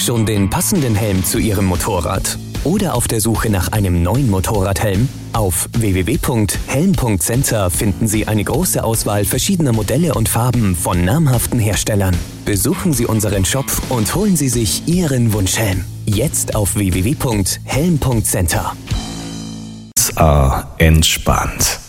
Schon den passenden Helm zu Ihrem Motorrad? Oder auf der Suche nach einem neuen Motorradhelm? Auf www.helm.center finden Sie eine große Auswahl verschiedener Modelle und Farben von namhaften Herstellern. Besuchen Sie unseren Shop und holen Sie sich Ihren Wunschhelm. Jetzt auf www.helm.center. Entspannt.